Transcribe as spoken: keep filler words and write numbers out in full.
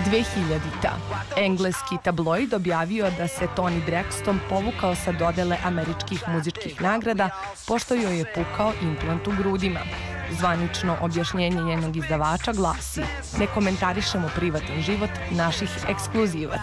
dvehiljadita. Engleski tabloid objavio da se Toni Braxton povukao sa dodele američkih muzičkih nagrada pošto joj je pukao implant u grudima. Zvanično objašnjenje njenog izdavača glasi: ne komentarišemo privatan život naših ekskluzivaca.